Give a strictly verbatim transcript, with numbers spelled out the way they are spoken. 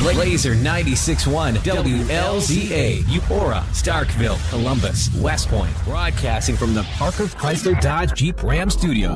Laser ninety-six point one W L Z A, Eupora, Starkville, Columbus, West Point. Broadcasting from the Parker Chrysler Dodge Jeep Ram Studio.